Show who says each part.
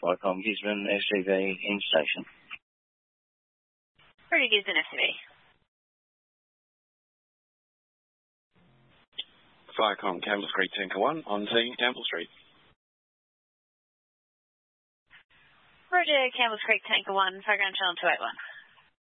Speaker 1: Vicom Gisborne, SCV in station.
Speaker 2: Roger Gisborne, SCV.
Speaker 3: Vicom Campbell Creek Tanker 1 on scene, Campbell Street.
Speaker 2: Roger Campbell Creek Tanker 1, Foreground Channel 281.